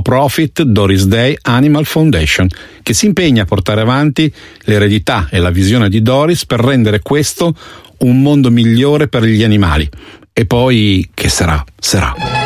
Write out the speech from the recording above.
profit Doris Day Animal Foundation, che si impegna a portare avanti l'eredità e la visione di Doris per rendere questo un mondo migliore per gli animali. E poi, che sarà? Sarà.